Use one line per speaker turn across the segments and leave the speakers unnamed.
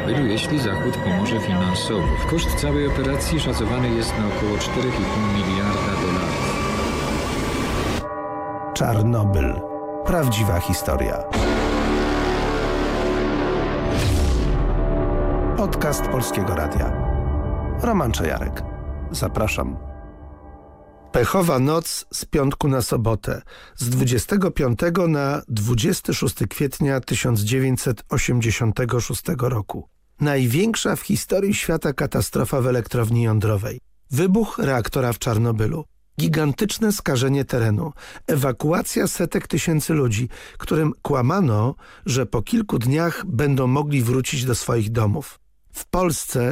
Czarnobylu, jeśli Zachód pomoże finansowo. Koszt całej operacji szacowany jest na około 4,5 miliarda dolarów.
Czarnobyl. Prawdziwa historia. Podcast Polskiego Radia. Roman Czajarek. Zapraszam. Pechowa noc z piątku na sobotę, z 25 na 26 kwietnia 1986 roku. Największa w historii świata katastrofa w elektrowni jądrowej. Wybuch reaktora w Czarnobylu. Gigantyczne skażenie terenu. Ewakuacja setek tysięcy ludzi, którym kłamano, że po kilku dniach będą mogli wrócić do swoich domów. W Polsce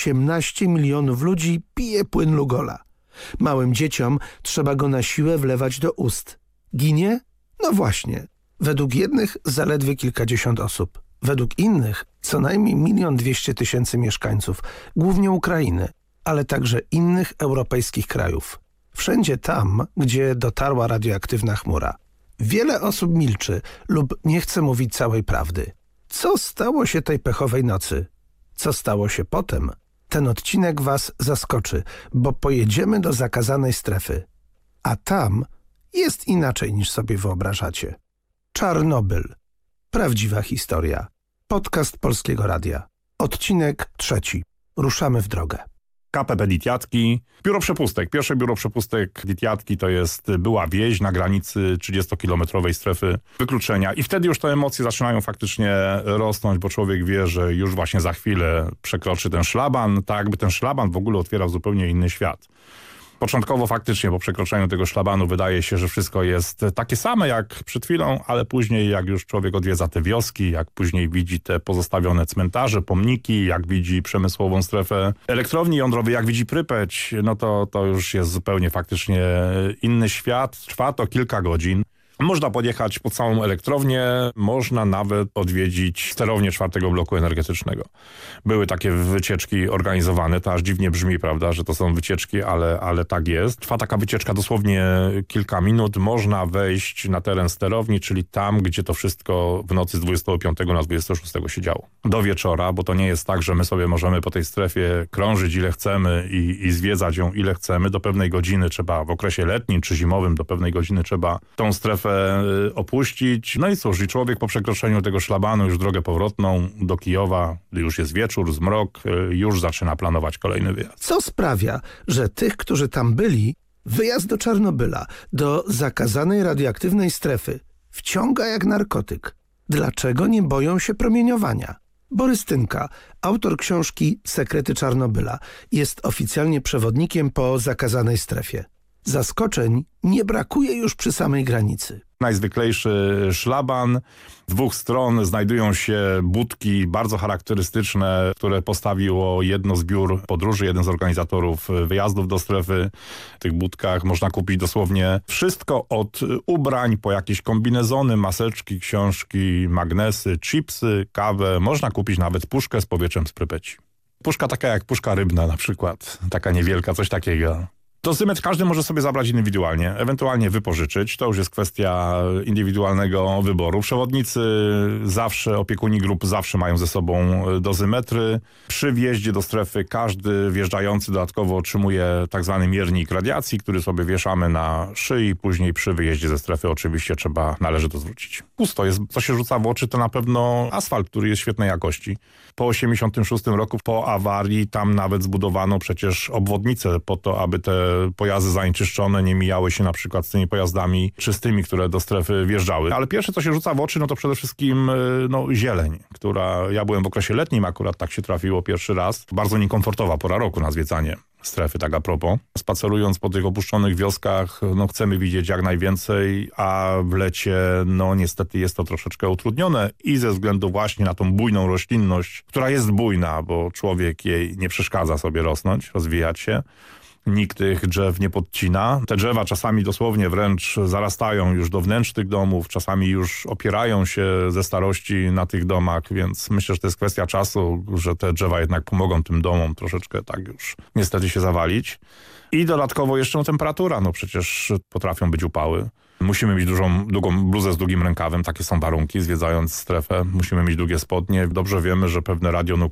18 milionów ludzi pije płyn Lugola. Małym dzieciom trzeba go na siłę wlewać do ust. Ginie? No właśnie. Według jednych zaledwie kilkadziesiąt osób. Według innych co najmniej 1 200 000 mieszkańców, głównie Ukrainy, ale także innych europejskich krajów. Wszędzie tam, gdzie dotarła radioaktywna chmura. Wiele osób milczy lub nie chce mówić całej prawdy. Co stało się tej pechowej nocy? Co stało się potem? Ten odcinek was zaskoczy, bo pojedziemy do zakazanej strefy. A tam jest inaczej niż sobie wyobrażacie. Czarnobyl. Prawdziwa historia. Podcast Polskiego Radia. Odcinek 3. Ruszamy w drogę.
KPP Dytiatki. Biuro przepustek. Pierwsze biuro przepustek Dytiatki to była wieś na granicy 30-kilometrowej strefy wykluczenia. I wtedy już te emocje zaczynają faktycznie rosnąć, bo człowiek wie, że już właśnie za chwilę przekroczy ten szlaban. Tak jakby ten szlaban w ogóle otwierał zupełnie inny świat. Początkowo faktycznie po przekroczeniu tego szlabanu wydaje się, że wszystko jest takie same jak przed chwilą, ale później jak już człowiek odwiedza te wioski, jak później widzi te pozostawione cmentarze, pomniki, jak widzi przemysłową strefę elektrowni jądrowej, jak widzi Prypeć, no to już jest zupełnie faktycznie inny świat. Trwa to kilka godzin. Można podjechać pod samą elektrownię, można nawet odwiedzić sterownię 4. bloku energetycznego. Były takie wycieczki organizowane, to aż dziwnie brzmi, prawda, że to są wycieczki, ale tak jest. Trwa taka wycieczka dosłownie kilka minut. Można wejść na teren sterowni, czyli tam, gdzie to wszystko w nocy z 25 na 26 się działo. Do wieczora, bo to nie jest tak, że my sobie możemy po tej strefie krążyć ile chcemy i zwiedzać ją ile chcemy. Do pewnej godziny trzeba, w okresie letnim czy zimowym, do pewnej godziny trzeba tą strefę opuścić. No i cóż, i człowiek po przekroczeniu tego szlabanu już drogę powrotną do Kijowa, gdy już jest wieczór, zmrok, już zaczyna planować kolejny wyjazd.
Co sprawia, że tych, którzy tam byli, wyjazd do Czarnobyla, do zakazanej radioaktywnej strefy, wciąga jak narkotyk? Dlaczego nie boją się promieniowania? Borys Tynka, autor książki Sekrety Czarnobyla, jest oficjalnie przewodnikiem po zakazanej strefie. Zaskoczeń nie brakuje już przy samej granicy.
Najzwyklejszy szlaban. Z dwóch stron znajdują się budki bardzo charakterystyczne, które postawiło jedno z biur podróży, jeden z organizatorów wyjazdów do strefy. W tych budkach można kupić dosłownie wszystko od ubrań po jakieś kombinezony, maseczki, książki, magnesy, chipsy, kawę. Można kupić nawet puszkę z powietrzem z Prypeci. Puszka taka jak puszka rybna na przykład, taka niewielka, coś takiego. Dozymetr każdy może sobie zabrać indywidualnie, ewentualnie wypożyczyć. To już jest kwestia indywidualnego wyboru. Przewodnicy zawsze, opiekuni grup zawsze mają ze sobą dozymetry. Przy wjeździe do strefy każdy wjeżdżający dodatkowo otrzymuje tak zwany miernik radiacji, który sobie wieszamy na szyi. Później przy wyjeździe ze strefy oczywiście należy to zwrócić. Pusto jest, co się rzuca w oczy, to na pewno asfalt, który jest świetnej jakości. Po 1986 roku, po awarii, tam nawet zbudowano przecież obwodnicę po to, aby te pojazdy zanieczyszczone nie mijały się na przykład z tymi pojazdami czystymi, które do strefy wjeżdżały. Ale pierwsze, co się rzuca w oczy, no to przede wszystkim zieleń, która, ja byłem w okresie letnim, akurat tak się trafiło pierwszy raz. Bardzo niekomfortowa pora roku na zwiedzanie strefy, tak a propos. Spacerując po tych opuszczonych wioskach, chcemy widzieć jak najwięcej, a w lecie, niestety jest to troszeczkę utrudnione i ze względu właśnie na tą bujną roślinność, która jest bujna, bo człowiek jej nie przeszkadza sobie rosnąć, rozwijać się. Nikt tych drzew nie podcina. Te drzewa czasami dosłownie wręcz zarastają już do wnętrz tych domów, czasami już opierają się ze starości na tych domach, więc myślę, że to jest kwestia czasu, że te drzewa jednak pomogą tym domom troszeczkę tak już niestety się zawalić. I dodatkowo jeszcze temperatura, przecież potrafią być upały. Musimy mieć długą bluzę z długim rękawem, takie są warunki, zwiedzając strefę. Musimy mieć długie spodnie. Dobrze wiemy, że pewne